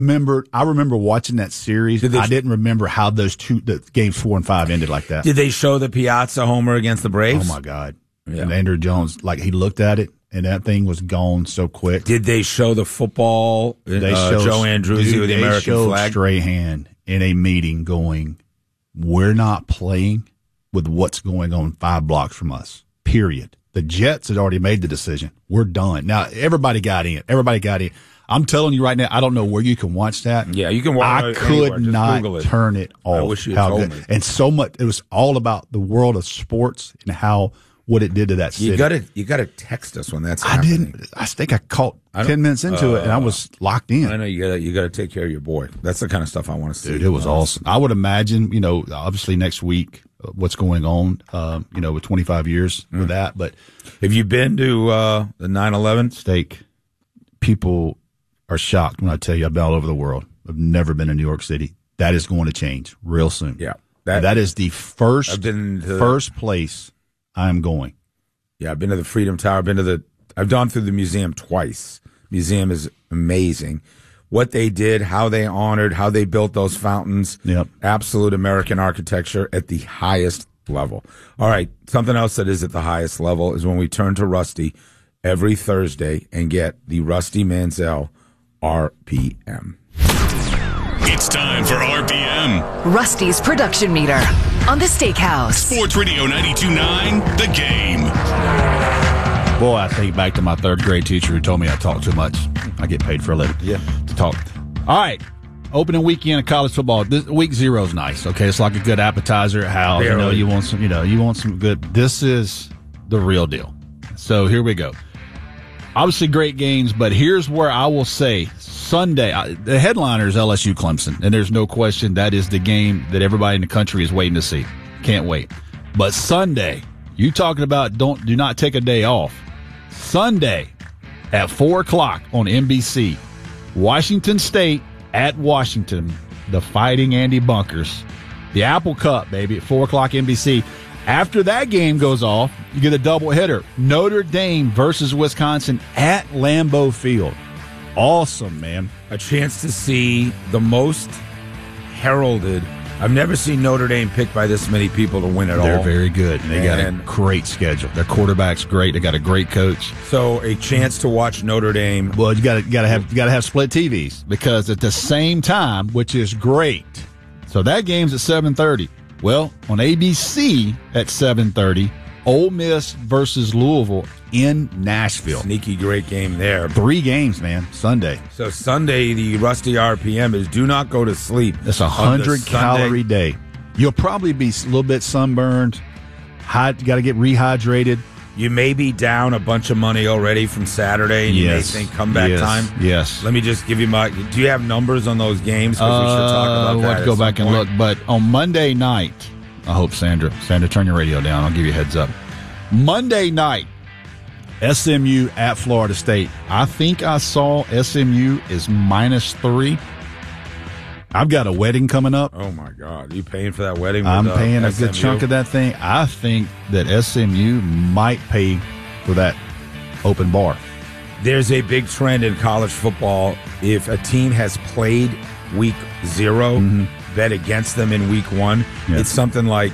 remember watching that series. I didn't remember how the games 4 and 5 ended like that. Did they show the Piazza homer against the Braves? Oh my God! Yeah. And Andrew Jones, he looked at it, and that thing was gone so quick. Did they show the football? Joe Andruzzi with the American flag. Strahan in a meeting going, "We're not playing with what's going on 5 blocks from us. Period." The Jets had already made the decision. We're done. Now everybody got in. I'm telling you right now, I don't know where you can watch that. Yeah, you can watch it. I could not turn it off. I wish you had told me. And so much, it was all about the world of sports and what it did to that city. You gotta text us when that's happening. I think I caught 10 minutes into it and I was locked in. I know you gotta take care of your boy. That's the kind of stuff I want to see. Dude, it was awesome. I would imagine, obviously next week, what's going on, with 25 years with that. But have you been to the 9/11 steak? People are shocked when I tell you I've been all over the world. I've never been in New York City. That is going to change real soon. Yeah. That is the first place I'm going. Yeah, I've been to the Freedom Tower. I've gone through the museum twice. Museum is amazing. What they did, how they honored, how they built those fountains. Yep. Absolute American architecture at the highest level. All right. Something else that is at the highest level is when we turn to Rusty every Thursday and get the Rusty Mansell RPM. It's time for RPM. Rusty's production meter on the Steakhouse. Sports Radio 92.9, The Game. Boy, I think back to my 3rd grade teacher who told me I talk too much. I get paid for a living to talk. All right. Opening weekend of college football. Week 0 is nice. Okay, it's like a good appetizer at house. You want some good. This is the real deal. So here we go. Obviously great games, but here's where I will say Sunday, the headliner is LSU Clemson, and there's no question that is the game that everybody in the country is waiting to see. Can't wait. But Sunday, you talking about do not take a day off. Sunday at 4 o'clock on NBC, Washington State at Washington, the Fighting Andy Bunkers. The Apple Cup, baby, at 4 o'clock NBC. After that game goes off, you get a doubleheader. Notre Dame versus Wisconsin at Lambeau Field. Awesome, man. A chance to see the most heralded. I've never seen Notre Dame picked by this many people to win it all. They're very good. They got a great schedule. Their quarterback's great. They got a great coach. So a chance to watch Notre Dame. Well, you got to have split TVs because at the same time, which is great. So that game's at 7:30. Well, on ABC at 7:30, Ole Miss versus Louisville in Nashville. Sneaky great game there. 3 games, man, Sunday. So Sunday, the Rusty RPM is do not go to sleep. It's 100-calorie day. You'll probably be a little bit sunburned. You got to get rehydrated. You may be down a bunch of money already from Saturday, and you may think comeback time. Yes. Let me just give you do you have numbers on those games? Because we should talk about that. We'll have to go back and look. But on Monday night, I hope Sandra, turn your radio down. I'll give you a heads up. Monday night, SMU at Florida State. I think I saw SMU is -3. I've got a wedding coming up. Oh, my God. Are you paying for that wedding? I'm paying a good chunk of that thing. I think that SMU might pay for that open bar. There's a big trend in college football. If a team has played week 0, bet against them in week 1. Yeah. It's something like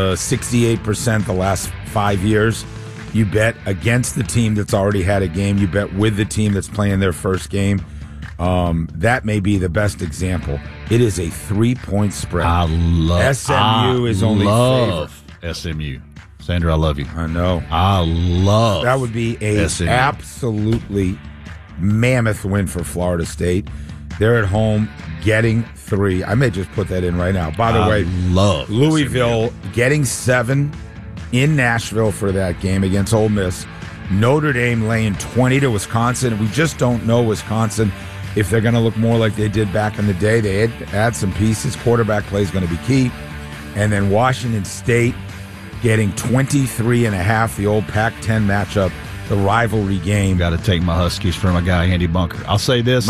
68% the last 5 years. You bet against the team that's already had a game. You bet with the team that's playing their first game. That may be the best example. It is a 3-point spread. SMU is only favorite. SMU. Sandra, I love you. I know. I love that would be a absolutely mammoth win for Florida State. They're at home getting 3. I may just put that in right now. By the way, Louisville getting 7 in Nashville for that game against Ole Miss. Notre Dame laying 20 to Wisconsin. We just don't know Wisconsin if they're going to look more like they did back in the day. They add some pieces. Quarterback play is going to be key. And then Washington State getting 23.5, the old Pac-10 matchup, the rivalry game. Got to take my Huskies for my guy, Andy Bunker. I'll say this,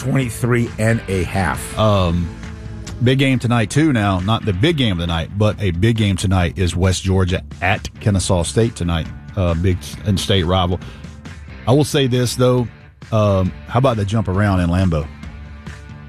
-23.5. Big game tonight, too, now. Not the big game of the night, but a big game tonight is West Georgia at Kennesaw State tonight. Big in-state rival. I will say this, though. How about the jump around in Lambeau?